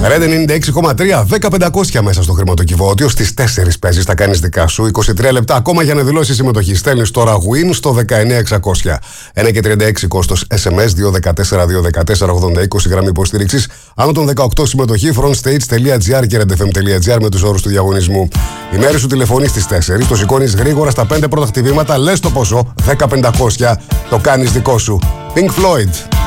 Red 96,3, 1500 μέσα στο χρηματοκιβώτιο. Στις 4 παίζεις, τα κάνεις δικά σου. 23 λεπτά ακόμα για να δηλώσεις συμμετοχή. Στέλνεις τώρα win στο 19600. 1,36 κόστος SMS, 214-214-80-20 γραμμή υποστήριξης. Άνω των 18 συμμετοχή, frontstage.gr και redfm.gr με τους όρους του διαγωνισμού. Η μέρη σου τηλεφωνεί στις 4, το σηκώνεις γρήγορα στα 5 πρώτα χτυπήματα, λες το ποσό, 10500, το κάνεις δικό σου. Pink Floyd.